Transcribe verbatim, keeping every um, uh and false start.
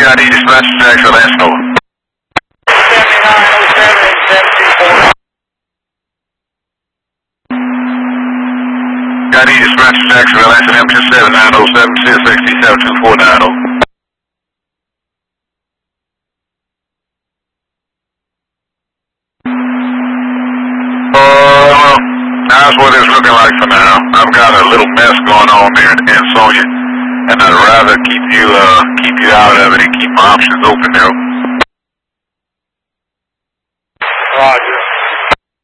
Got E dispatch tax for Lance Nova. seventy-nine oh seven and seven two four. Got E dispatch tax for Lance M two seven nine oh seven six six seven two four nine oh. Uh, that's what it's looking like for now. I've got a little mess going on there in, in Sonia, and I'd rather keep you uh keep you out of it and keep my options open there. Roger.